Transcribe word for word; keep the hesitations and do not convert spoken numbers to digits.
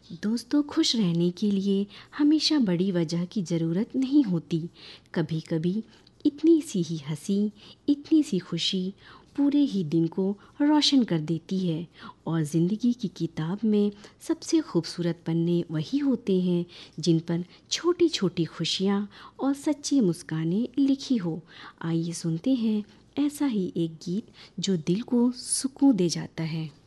दोस्तों, खुश रहने के लिए हमेशा बड़ी वजह की ज़रूरत नहीं होती। कभी कभी इतनी सी ही हंसी, इतनी सी खुशी पूरे ही दिन को रोशन कर देती है। और ज़िंदगी की किताब में सबसे खूबसूरत पन्ने वही होते हैं जिन पर छोटी छोटी खुशियाँ और सच्ची मुस्कानें लिखी हो। आइए सुनते हैं ऐसा ही एक गीत जो दिल को सुकून दे जाता है।